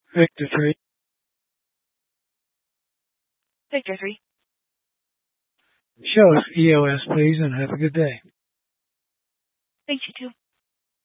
Victor 3. Victor 3. Show us EOS, please, and have a good day. Thanks, you too.